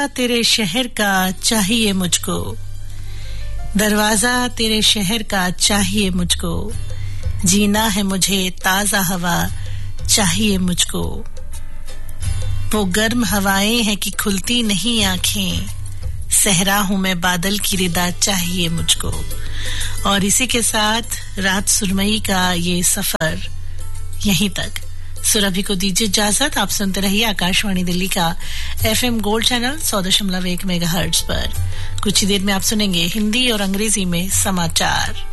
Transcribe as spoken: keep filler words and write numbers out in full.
तेरे शहर का चाहिए मुझको, दरवाजा तेरे शहर का चाहिए मुझको, जीना है मुझे ताजा हवा चाहिए मुझको। वो गर्म हवाएं हैं कि खुलती नहीं आंखें, सहरा हूं मैं बादल की रिदा चाहिए मुझको। और इसी के साथ रात सुरमई का ये सफर यहीं तक। सुरभि को दीजिए इजाजत। आप सुनते रहिए आकाशवाणी दिल्ली का एफएम गोल्ड चैनल सौ दशमलव एक मेगाहर्ट्ज पर। कुछ ही देर में आप सुनेंगे हिंदी और अंग्रेजी में समाचार।